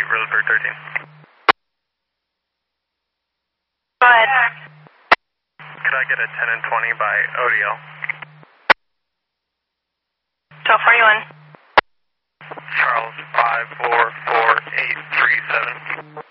Roseburg 13. Go ahead. Could I get a 10 and 20 by ODL? 1241. Charles 544837.